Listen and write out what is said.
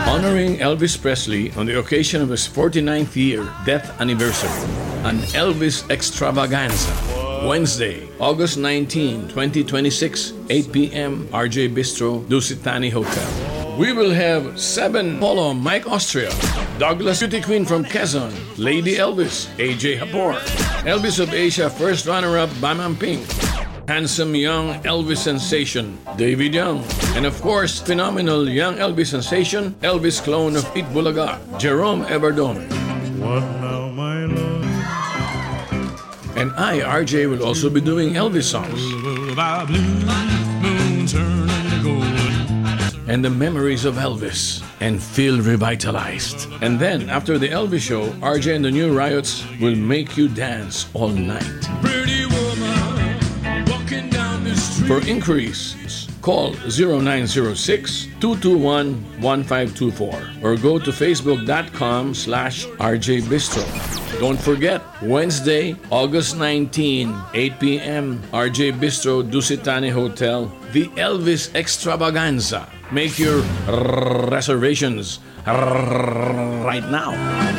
Honoring Elvis Presley on the occasion of his 49th year death anniversary. An Elvis Extravaganza. Wednesday, August 19, 2026, 8 p.m., RJ Bistro, Dusitani Hotel. We will have 7 Polo Mike Austria, Douglas Beauty Queen from Quezon, Lady Elvis, AJ Hapor, Elvis of Asia first runner-up Bam Amping, handsome young Elvis sensation David Young, and of course phenomenal young Elvis sensation Elvis clone of Pete Bulaga, Jerome Everdome. What now, my love? And I, RJ, will also be doing Elvis songs. And the memories of Elvis, and feel revitalized. And then, after the Elvis show, RJ and the New Riots will make you dance all night. Pretty woman walking down the street. For inquiries, call 0906-221-1524 or go to facebook.com/RJBistro. Don't forget, Wednesday, August 19, 8 p.m., RJ Bistro, Dusitani Hotel, the Elvis Extravaganza. Make your reservations right now.